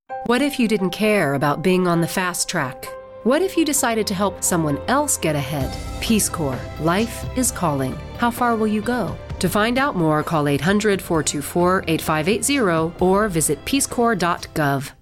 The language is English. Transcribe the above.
What if you didn't care about being on the fast track? What if you decided to help someone else get ahead? Peace Corps. Life is calling. How far will you go? To find out more, call 800-424-8580 or visit peacecorps.gov.